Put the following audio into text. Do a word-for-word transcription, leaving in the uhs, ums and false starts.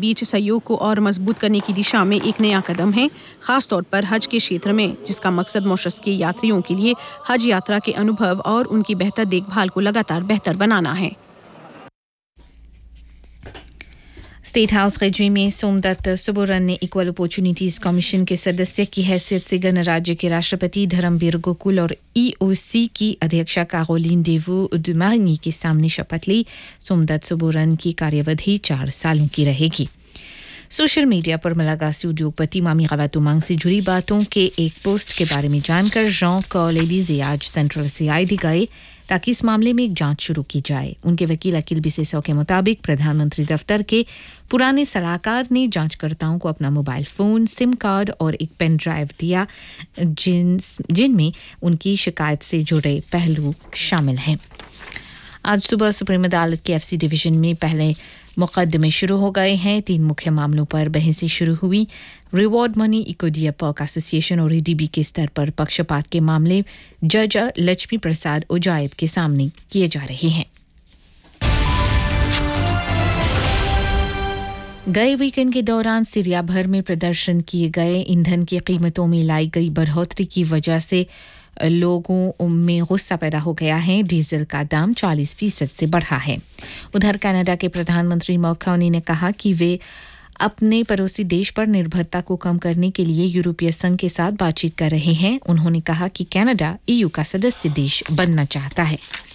बीच सहयोग को और मजबूत करने की दिशा में एक नया कदम है, खासतौर पर हज के क्षेत्र में, जिसका मकसद मॉरिशस के यात्रियों के लिए हज यात्रा के अनुभव और उनकी बेहतर देखभाल को लगातार बेहतर बनाना है। स्टेट हाउस रेजवी में सोमदत्त सुबोरन ने इक्वल अपॉर्चुनिटीज कमीशन के सदस्य की हैसियत से गणराज्य के राष्ट्रपति धर्मवीर गोकुल और ईओसी की अध्यक्षा कारोलिन देवो दुमानी के सामने शपथ ली। सोमदत्त सुबोरन की कार्यवधि चार सालों की रहेगी। सोशल मीडिया पर मलागासी उद्योगपति मामी गवातुमांग से जुड़ी बातों के एक पोस्ट के बारे में जानकर जॉन कॉल एलिजे आज सेंट्रल सीआईडी गए ताकि इस मामले में एक जांच शुरू की जाए। उनके वकील अकिल बिसेसो के मुताबिक प्रधानमंत्री दफ्तर के पुराने सलाहकार ने जांचकर्ताओं को अपना मोबाइल फोन, सिम कार्ड और एक पेन ड्राइव दिया जिन जिनमें उनकी शिकायत से जुड़े पहलू शामिल हैं। आज सुबह सुप्रीम अदालत के एफसी डिवीजन में पहले मुकदमे शुरू हो गए हैं। तीन मुख्य मामलों पर बहसें शुरू हुई। रिवॉर्ड मनी, इकोडिया पर्क एसोसिएशन और ईडीबी के स्तर पर पक्षपात के मामले जज लक्ष्मी प्रसाद उजायब के सामने किए जा रहे हैं। गए वीकेंड के दौरान सीरिया भर में प्रदर्शन किए गए। ईंधन की कीमतों में लाई गई बढ़ोतरी की वजह से लोगों में गुस्सा पैदा हो गया है। डीजल का दाम चालीस फीसद से बढ़ा है। उधर कनाडा के प्रधानमंत्री मार्क कार्नी ने कहा कि वे अपने पड़ोसी देश पर निर्भरता को कम करने के लिए यूरोपीय संघ के साथ बातचीत कर रहे हैं। उन्होंने कहा कि कनाडा ईयू का सदस्य देश बनना चाहता है।